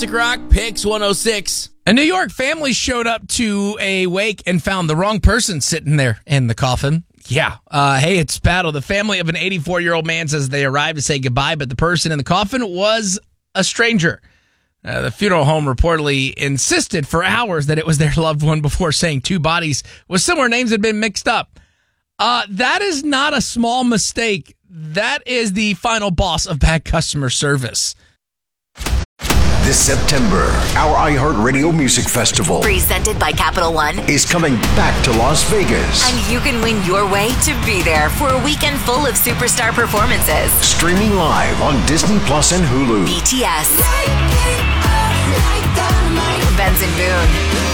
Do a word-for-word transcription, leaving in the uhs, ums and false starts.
Rock Picks one oh six. A New York family showed up to a wake and found the wrong person sitting there in the coffin. Yeah. Uh, hey, it's Battle. The family of an eighty-four-year-old man says they arrived to say goodbye, but the person in the coffin was a stranger. Uh, the funeral home reportedly insisted for hours that it was their loved one before saying two bodies with similar names had been mixed up. Uh, that is not a small mistake. That is the final boss of bad customer service. This September, our iHeartRadio Music Festival, presented by Capital One, is coming back to Las Vegas. And you can win your way to be there for a weekend full of superstar performances. Streaming live on Disney Plus and Hulu. B T S, Benson Boone,